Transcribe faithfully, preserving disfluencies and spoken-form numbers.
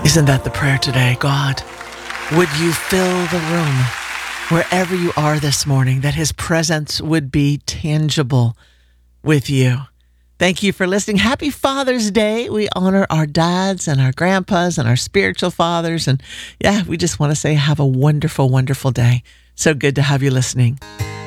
Isn't that the prayer today? God, would you fill the room wherever you are this morning, that his presence would be tangible with you. Thank you for listening. Happy Father's Day. We honor our dads and our grandpas and our spiritual fathers. And yeah, we just want to say have a wonderful, wonderful day. So good to have you listening.